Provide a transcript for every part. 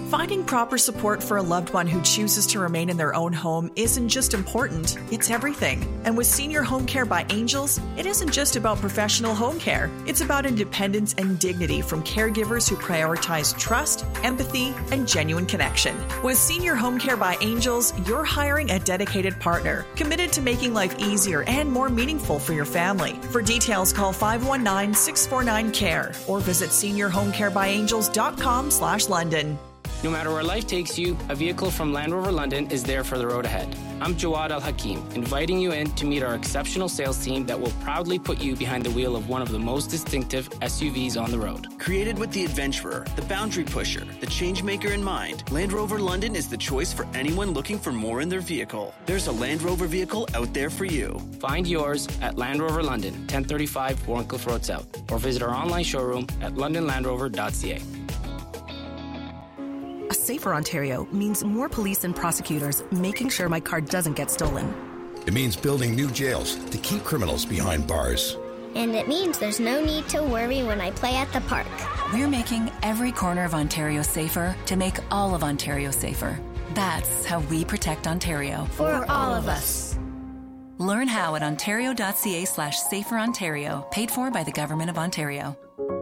Finding proper support for a loved one who chooses to remain in their own home isn't just important, it's everything. And with Senior Home Care by Angels, it isn't just about professional home care. It's about independence and dignity from caregivers who prioritize trust, empathy, and genuine connection. With Senior Home Care by Angels, you're hiring a dedicated partner, committed to making life easier and more meaningful for your family. For details, call 519-649-CARE or visit seniorhomecarebyangels.com/London. No matter where life takes you, a vehicle from Land Rover London is there for the road ahead. I'm Jawad Al-Hakim, inviting you in to meet our exceptional sales team that will proudly put you behind the wheel of one of the most distinctive SUVs on the road. Created with the adventurer, the boundary pusher, the change maker in mind, Land Rover London is the choice for anyone looking for more in their vehicle. There's a Land Rover vehicle out there for you. Find yours at Land Rover London, 1035 Warncliffe Road South, or visit our online showroom at londonlandrover.ca. A safer Ontario means more police and prosecutors making sure my car doesn't get stolen. It means building new jails to keep criminals behind bars. And it means there's no need to worry when I play at the park. We're making every corner of Ontario safer to make all of Ontario safer. That's how we protect Ontario. For all of us. Learn how at ontario.ca/saferontario, paid for by the Government of Ontario.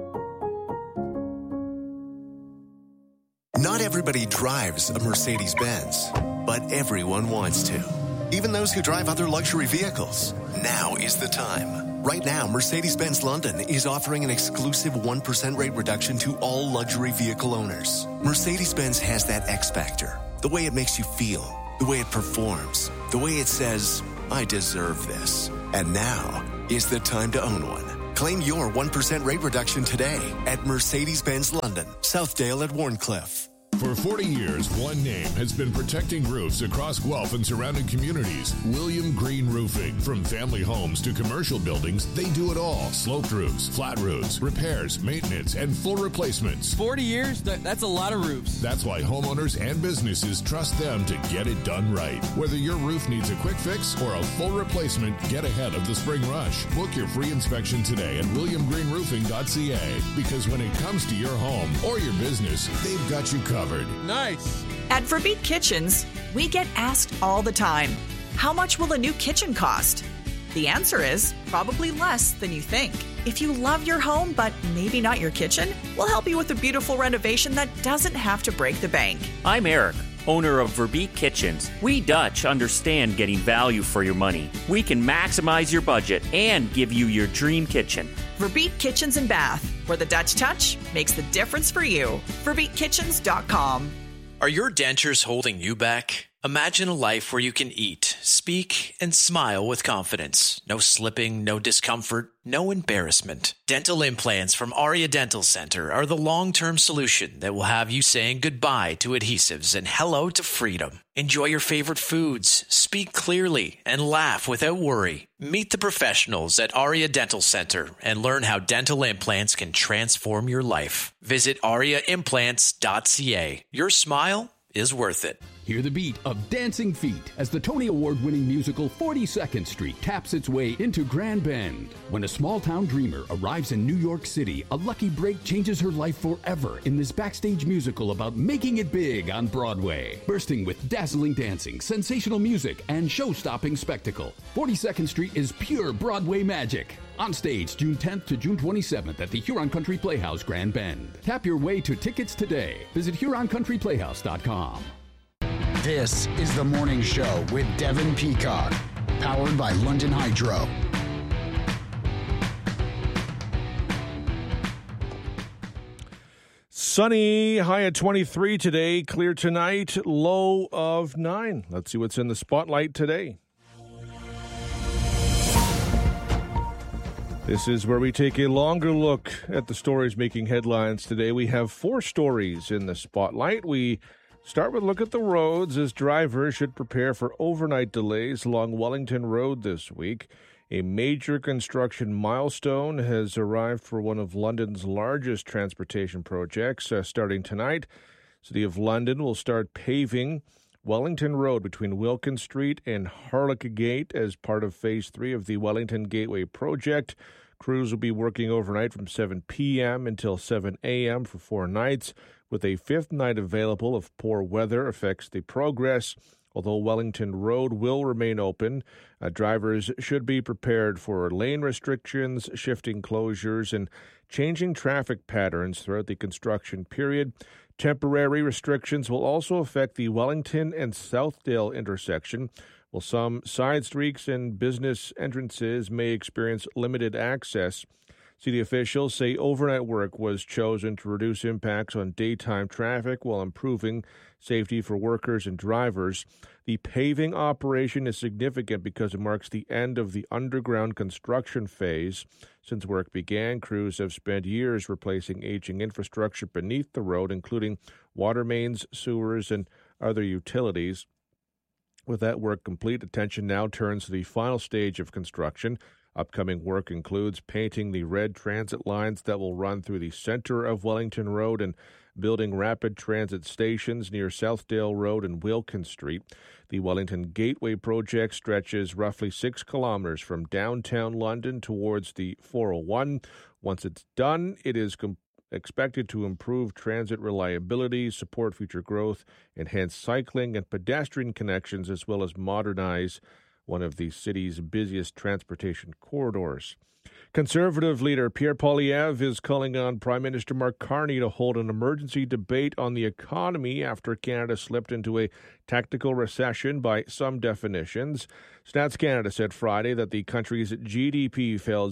Not everybody drives a Mercedes-Benz, but everyone wants to. Even those who drive other luxury vehicles. Now is the time. Right now, Mercedes-Benz London is offering an exclusive 1% rate reduction to all luxury vehicle owners. Mercedes-Benz has that X factor. The way it makes you feel, the way it performs, the way it says, I deserve this. And now is the time to own one. Claim your 1% rate reduction today at Mercedes-Benz London, Southdale at Warncliffe. For 40 years, one name has been protecting roofs across Guelph and surrounding communities. William Green Roofing. From family homes to commercial buildings, they do it all. Sloped roofs, flat roofs, repairs, maintenance, and full replacements. 40 years? That's a lot of roofs. That's why homeowners and businesses trust them to get it done right. Whether your roof needs a quick fix or a full replacement, get ahead of the spring rush. Book your free inspection today at williamgreenroofing.ca, because when it comes to your home or your business, they've got you covered. Nice. At Verbeek Kitchens, we get asked all the time, how much will a new kitchen cost? The answer is probably less than you think. If you love your home, but maybe not your kitchen, we'll help you with a beautiful renovation that doesn't have to break the bank. I'm Eric, owner of Verbeek Kitchens. We Dutch understand getting value for your money. We can maximize your budget and give you your dream kitchen. Verbeek Kitchens and Bath, where the Dutch touch makes the difference for you. VerbeekKitchens.com. Are your dentures holding you back? Imagine a life where you can eat, speak, and smile with confidence. No slipping, no discomfort, no embarrassment. Dental implants from Aria Dental Center are the long-term solution that will have you saying goodbye to adhesives and hello to freedom. Enjoy your favorite foods, speak clearly, and laugh without worry. Meet the professionals at Aria Dental Center and learn how dental implants can transform your life. Visit ariaimplants.ca. Your smile is worth it. Hear the beat of Dancing Feet as the Tony Award-winning musical 42nd Street taps its way into Grand Bend. When a small-town dreamer arrives in New York City, a lucky break changes her life forever in this backstage musical about making it big on Broadway. Bursting with dazzling dancing, sensational music, and show-stopping spectacle, 42nd Street is pure Broadway magic. On stage June 10th to June 27th at the Huron Country Playhouse, Grand Bend. Tap your way to tickets today. Visit HuronCountryPlayhouse.com. This is The Morning Show with Devin Peacock, powered by London Hydro. Sunny, high at 23 today, clear tonight, low of 9. Let's see what's in the spotlight today. This is where we take a longer look at the stories making headlines today. We have 4 stories in the spotlight. We start with a look at the roads as drivers should prepare for overnight delays along Wellington Road this week. A major construction milestone has arrived for one of London's largest transportation projects starting tonight. City of London will start paving Wellington Road between Wilkin Street and Harlech Gate as part of Phase 3 of the Wellington Gateway project. Crews will be working overnight from 7 p.m. until 7 a.m. for 4 nights, with a 5th night available if poor weather affects the progress. Although Wellington Road will remain open, drivers should be prepared for lane restrictions, shifting closures, and changing traffic patterns throughout the construction period. Temporary restrictions will also affect the Wellington and Southdale intersection, while some side streets and business entrances may experience limited access. City officials say overnight work was chosen to reduce impacts on daytime traffic while improving safety for workers and drivers. The paving operation is significant because it marks the end of the underground construction phase. Since work began, crews have spent years replacing aging infrastructure beneath the road, including water mains, sewers, and other utilities. With that work complete, attention now turns to the final stage of construction. Upcoming work includes painting the red transit lines that will run through the center of Wellington Road and building rapid transit stations near Southdale Road and Wilkins Street. The Wellington Gateway project stretches roughly 6 kilometers from downtown London towards the 401. Once it's done, it is expected to improve transit reliability, support future growth, enhance cycling and pedestrian connections, as well as modernize one of the city's busiest transportation corridors. Conservative leader Pierre Poilievre is calling on Prime Minister Mark Carney to hold an emergency debate on the economy after Canada slipped into a technical recession by some definitions. Stats Canada said Friday that the country's GDP fell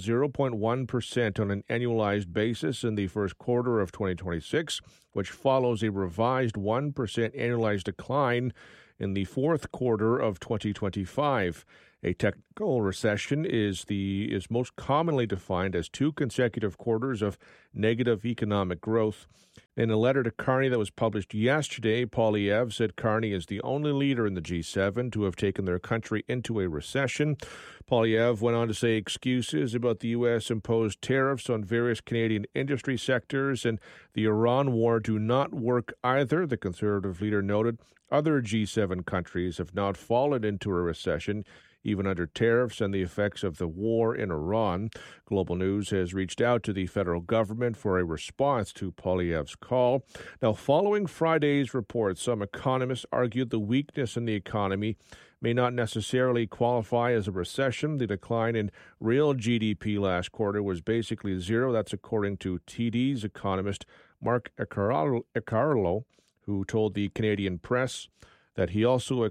0.1% on an annualized basis in the first quarter of 2026, which follows a revised 1% annualized decline in the fourth quarter of 2025. A technical recession is most commonly defined as 2 consecutive quarters of negative economic growth. In a letter to Carney that was published yesterday, Poilievre said Carney is the only leader in the G7 to have taken their country into a recession. Poilievre went on to say excuses about the U.S. imposed tariffs on various Canadian industry sectors and the Iran war do not work either, the Conservative leader noted. Other G7 countries have not fallen into a recession, even under tariffs and the effects of the war in Iran. Global News has reached out to the federal government for a response to Poilievre's call. Now, following Friday's report, some economists argued the weakness in the economy may not necessarily qualify as a recession. The decline in real GDP last quarter was basically zero. That's according to TD's economist Mark Icarlo, who told the Canadian Press that he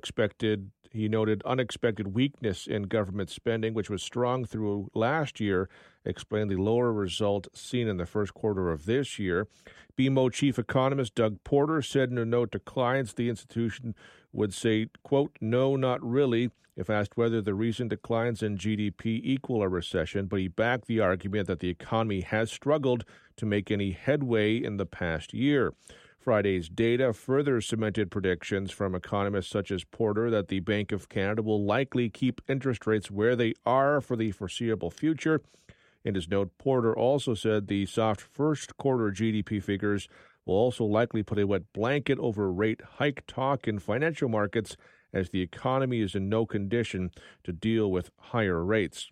noted unexpected weakness in government spending, which was strong through last year, explained the lower result seen in the first quarter of this year. BMO chief economist Doug Porter said in a note to clients the institution would say, quote, "No, not really," if asked whether the recent declines in GDP equal a recession, but he backed the argument that the economy has struggled to make any headway in the past year. Friday's data further cemented predictions from economists such as Porter that the Bank of Canada will likely keep interest rates where they are for the foreseeable future. In his note, Porter also said the soft first quarter GDP figures will also likely put a wet blanket over rate hike talk in financial markets as the economy is in no condition to deal with higher rates.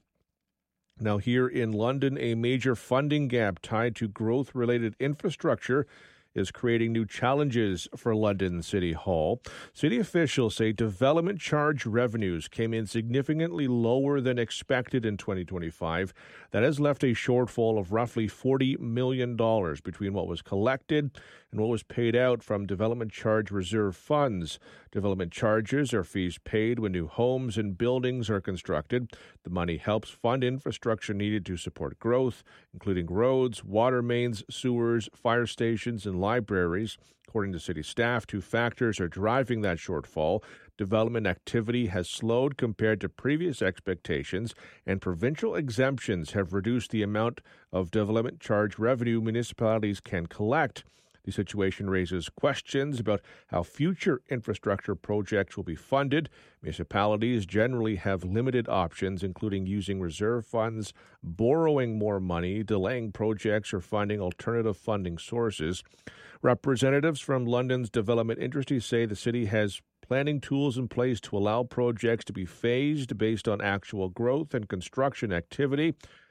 Now, here in London, a major funding gap tied to growth-related infrastructure is creating new challenges for London City Hall. City officials say development charge revenues came in significantly lower than expected in 2025. That has left a shortfall of roughly $40 million between what was collected and what was paid out from development charge reserve funds. Development charges are fees paid when new homes and buildings are constructed. The money helps fund infrastructure needed to support growth, including roads, water mains, sewers, fire stations, and libraries. According to city staff, 2 factors are driving that shortfall. Development activity has slowed compared to previous expectations, and provincial exemptions have reduced the amount of development charge revenue municipalities can collect. The situation raises questions about how future infrastructure projects will be funded. Municipalities generally have limited options, including using reserve funds, borrowing more money, delaying projects, or finding alternative funding sources. Representatives from London's development industry say the city has planning tools in place to allow projects to be phased based on actual growth and construction activity.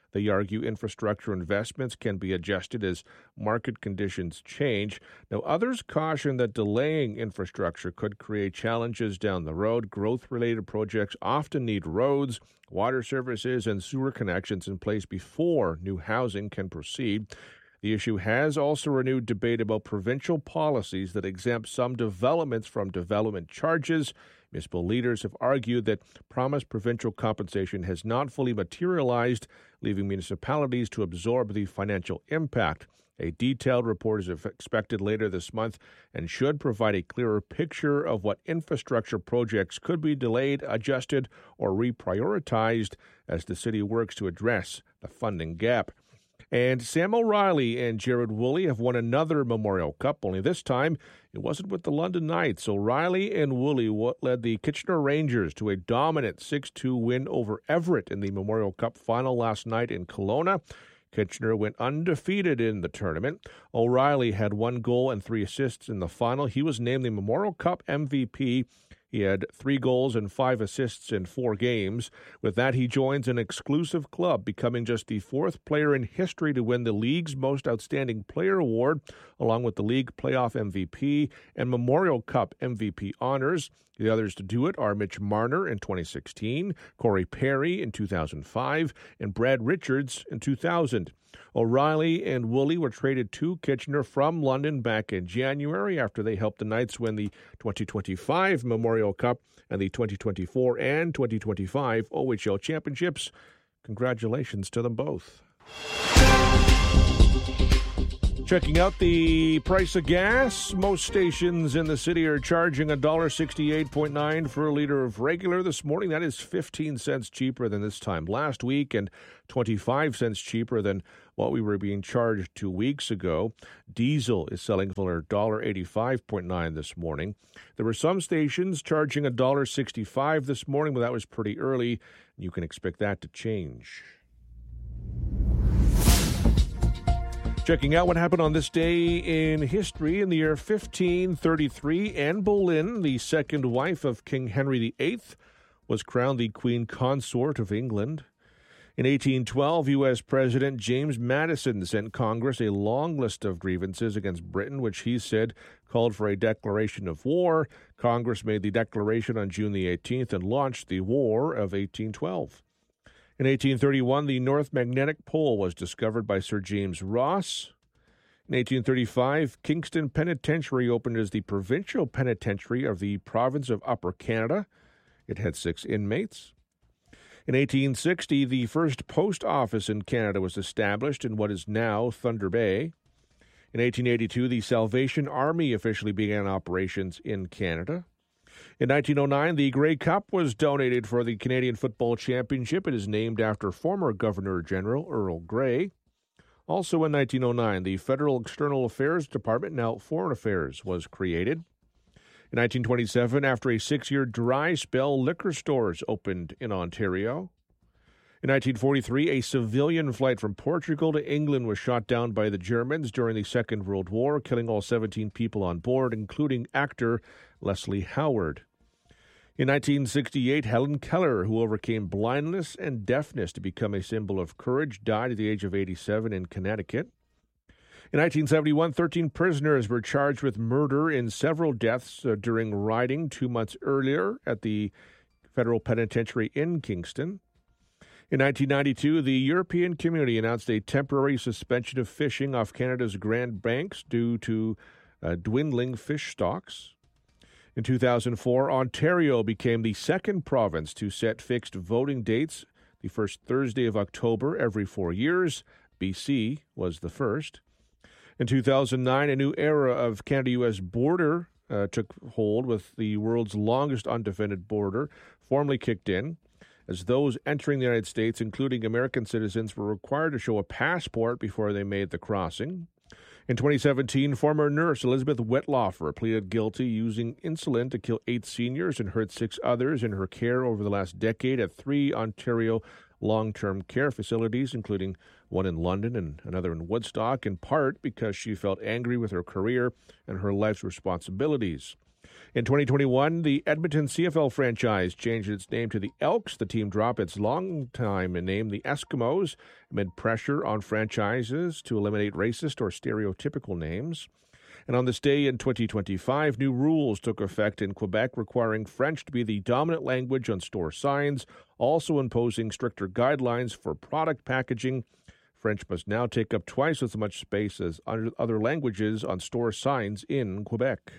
They argue infrastructure investments can be adjusted as market conditions change. Now, others caution that delaying infrastructure could create challenges down the road. Growth-related projects often need roads, water services, and sewer connections in place before new housing can proceed. The issue has also renewed debate about provincial policies that exempt some developments from development charges. Municipal leaders have argued that promised provincial compensation has not fully materialized, leaving municipalities to absorb the financial impact. A detailed report is expected later this month and should provide a clearer picture of what infrastructure projects could be delayed, adjusted, or reprioritized as the city works to address the funding gap. And Sam O'Reilly and Jared Woolley have won another Memorial Cup, only this time it wasn't with the London Knights. O'Reilly and Woolley led the Kitchener Rangers to a dominant 6-2 win over Everett in the Memorial Cup final last night in Kelowna. Kitchener went undefeated in the tournament. O'Reilly had 1 goal and 3 assists in the final. He was named the Memorial Cup MVP. He had 3 goals and 5 assists in 4 games. With that, he joins an exclusive club, becoming just the 4th player in history to win the league's Most Outstanding Player award, along with the league playoff MVP and Memorial Cup MVP honors. The others to do it are Mitch Marner in 2016, Corey Perry in 2005, and Brad Richards in 2000. O'Reilly and Woolley were traded to Kitchener from London back in January after they helped the Knights win the 2025 Memorial Cup and the 2024 and 2025 OHL championships. Congratulations to them both. Checking out the price of gas. Most stations in the city are charging $1.68.9 for a liter of regular this morning. That is 15 cents cheaper than this time last week and 25 cents cheaper than what we were being charged 2 weeks ago. Diesel is selling for $1.85.9 this morning. There were some stations charging $1.65 this morning, but that was pretty early. You can expect that to change. Checking out what happened on this day in history. In the year 1533, Anne Boleyn, the second wife of King Henry VIII, was crowned the Queen Consort of England. In 1812, U.S. President James Madison sent Congress a long list of grievances against Britain, which he said called for a declaration of war. Congress made the declaration on June the 18th and launched the War of 1812. In 1831, the North Magnetic Pole was discovered by Sir James Ross. In 1835, Kingston Penitentiary opened as the provincial penitentiary of the province of Upper Canada. It had 6 inmates. In 1860, the first post office in Canada was established in what is now Thunder Bay. In 1882, the Salvation Army officially began operations in Canada. In 1909, the Grey Cup was donated for the Canadian Football Championship. It is named after former Governor-General Earl Grey. Also in 1909, the Federal External Affairs Department, now Foreign Affairs, was created. In 1927, after a 6-year dry spell, liquor stores opened in Ontario. In 1943, a civilian flight from Portugal to England was shot down by the Germans during the Second World War, killing all 17 people on board, including actor Leslie Howard. In 1968, Helen Keller, who overcame blindness and deafness to become a symbol of courage, died at the age of 87 in Connecticut. In 1971, 13 prisoners were charged with murder in several deaths during rioting 2 months earlier at the federal penitentiary in Kingston. In 1992, the European Community announced a temporary suspension of fishing off Canada's Grand Banks due to dwindling fish stocks. In 2004, Ontario became the second province to set fixed voting dates, the first Thursday of October every 4 years. BC was the first. In 2009, a new era of Canada-U.S. border took hold, with the world's longest undefended border formally kicked in, as those entering the United States, including American citizens, were required to show a passport before they made the crossing. In 2017, former nurse Elizabeth Wettlaufer pleaded guilty using insulin to kill 8 seniors and hurt 6 others in her care over the last decade at 3 Ontario long-term care facilities, including one in London and another in Woodstock, in part because she felt angry with her career and her life's responsibilities. In 2021, the Edmonton CFL franchise changed its name to the Elks. The team dropped its longtime name, the Eskimos, amid pressure on franchises to eliminate racist or stereotypical names. And on this day in 2025, new rules took effect in Quebec requiring French to be the dominant language on store signs, also imposing stricter guidelines for product packaging. French must now take up twice as much space as other languages on store signs in Quebec.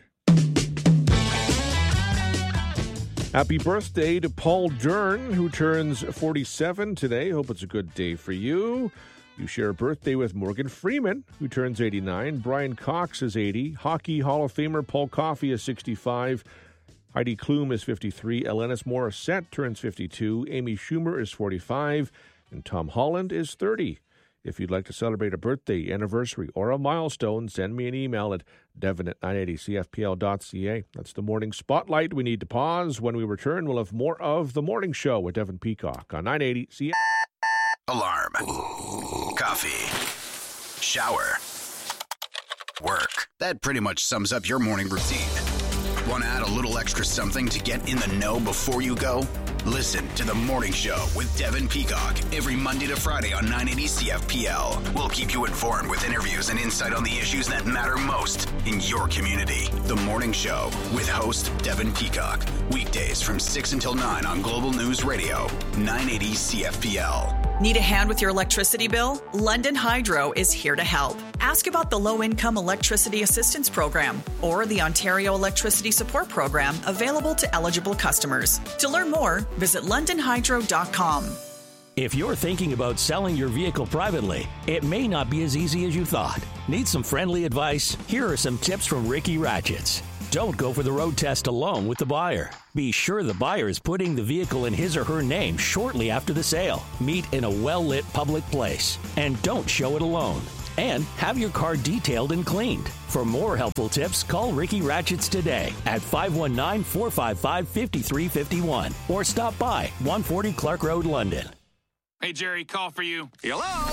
Happy birthday to Paul Dern, who turns 47 today. Hope it's a good day for you. You share a birthday with Morgan Freeman, who turns 89. Brian Cox is 80. Hockey Hall of Famer Paul Coffey is 65. Heidi Klum is 53. Alanis Morissette turns 52. Amy Schumer is 45. And Tom Holland is 30. If you'd like to celebrate a birthday, anniversary, or a milestone, send me an email at devon@980cfpl.ca. That's the Morning Spotlight. We need to pause. When we return, we'll have more of The Morning Show with Devon Peacock on 980 CFPL. Alarm. Coffee. Shower. Work. That pretty much sums up your morning routine. Want to add a little extra something to get in the know before you go? Listen to The Morning Show with Devon Peacock every Monday to Friday on 980 CFPL. We'll keep you informed with interviews and insight on the issues that matter most in your community. The Morning Show with host Devon Peacock. Weekdays from 6 until 9 on Global News Radio, 980 CFPL. Need a hand with your electricity bill? London Hydro is here to help. Ask about the Low-Income Electricity Assistance Program or the Ontario Electricity Support Program available to eligible customers. To learn more, visit londonhydro.com. If you're thinking about selling your vehicle privately, it may not be as easy as you thought. Need some friendly advice? Here are some tips from Ricky Ratchets. Don't go for the road test alone with the buyer. Be sure the buyer is putting the vehicle in his or her name shortly after the sale. Meet in a well-lit public place. And don't show it alone. And have your car detailed and cleaned. For more helpful tips, call Ricky Ratchets today at 519-455-5351 or stop by 140 Clark Road, London. Hey, Jerry, call for you. Hello?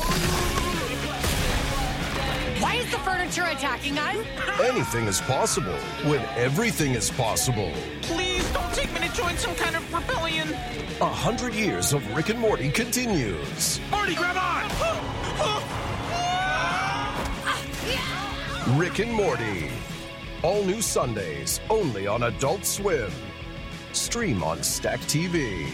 Why is the furniture attacking us? Anything is possible when everything is possible. Please don't take me to join some kind of rebellion. 100 years of Rick and Morty continues. Morty, grab on! Rick and Morty. All new Sundays, only on Adult Swim. Stream on Stack TV.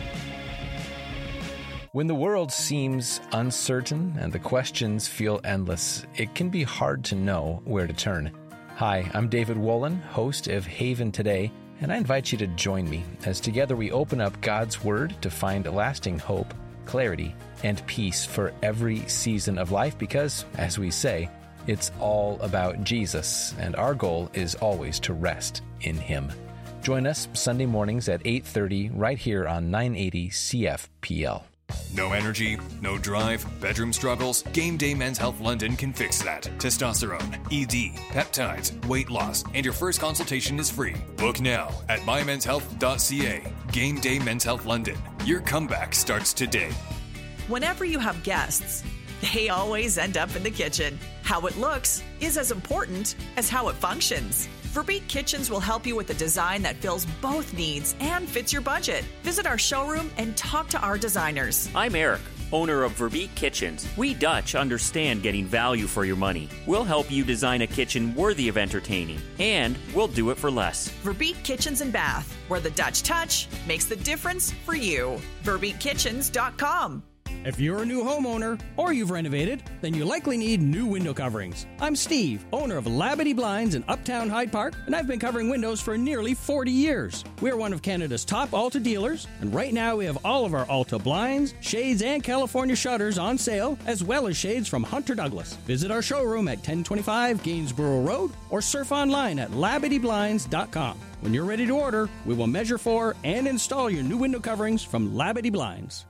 When the world seems uncertain and the questions feel endless, it can be hard to know where to turn. Hi, I'm David Wolin, host of Haven Today, and I invite you to join me as together we open up God's Word to find lasting hope, clarity, and peace for every season of life because, as we say, it's all about Jesus, and our goal is always to rest in Him. Join us Sunday mornings at 8:30 right here on 980 CFPL. No energy, no drive, bedroom struggles? Game Day Men's Health London can fix that. Testosterone, ED, peptides, weight loss, and your first consultation is free. Book now at mymenshealth.ca. Game Day Men's Health London. Your comeback starts today. Whenever you have guests, they always end up in the kitchen. How it looks is as important as how it functions. Verbeek Kitchens will help you with a design that fills both needs and fits your budget. Visit our showroom and talk to our designers. I'm Eric, owner of Verbeek Kitchens. We Dutch understand getting value for your money. We'll help you design a kitchen worthy of entertaining, and we'll do it for less. Verbeek Kitchens and Bath, where the Dutch touch makes the difference for you. VerbeekKitchens.com. If you're a new homeowner or you've renovated, then you likely need new window coverings. I'm Steve, owner of Labadee Blinds in Uptown Hyde Park, and I've been covering windows for nearly 40 years. We're one of Canada's top Alta dealers, and right now we have all of our Alta blinds, shades, and California shutters on sale, as well as shades from Hunter Douglas. Visit our showroom at 1025 Gainsborough Road or surf online at LabadeeBlinds.com. When you're ready to order, we will measure for and install your new window coverings from Labadee Blinds.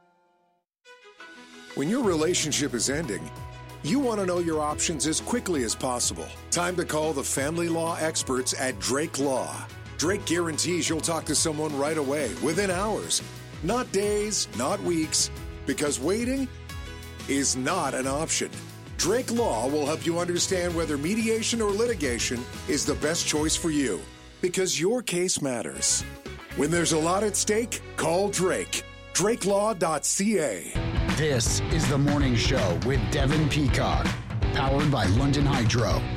When your relationship is ending, you want to know your options as quickly as possible. Time to call the family law experts at Drake Law. Drake guarantees you'll talk to someone right away, within hours. Not days, not weeks, because waiting is not an option. Drake Law will help you understand whether mediation or litigation is the best choice for you. because your case matters. When there's a lot at stake, call Drake. DrakeLaw.ca. This is The Morning Show with Devin Peacock, powered by London Hydro.